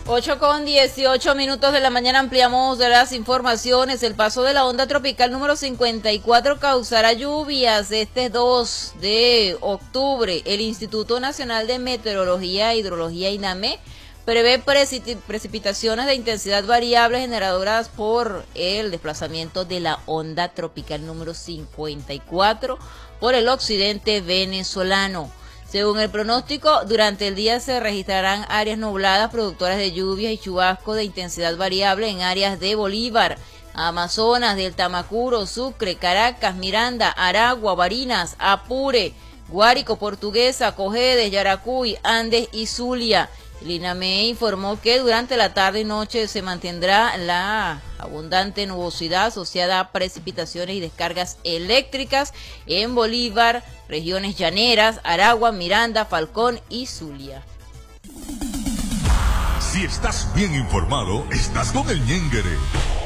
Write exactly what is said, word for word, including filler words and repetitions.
ocho con dieciocho minutos de la mañana ampliamos de las informaciones. El paso de la onda tropical número cincuenta y cuatro causará lluvias este dos de octubre. El Instituto Nacional de Meteorología e Hidrología INAME prevé precipitaciones de intensidad variable generadoras por el desplazamiento de la onda tropical número cincuenta y cuatro por el occidente venezolano. Según el pronóstico, durante el día se registrarán áreas nubladas productoras de lluvias y chubascos de intensidad variable en áreas de Bolívar, Amazonas, del Tamacuro, Sucre, Caracas, Miranda, Aragua, Barinas, Apure, Guárico, Portuguesa, Cojedes, Yaracuy, Andes y Zulia. El INAME informó que durante la tarde y noche se mantendrá la abundante nubosidad asociada a precipitaciones y descargas eléctricas en Bolívar, regiones llaneras, Aragua, Miranda, Falcón y Zulia. Si estás bien informado, estás con el Ñenguere.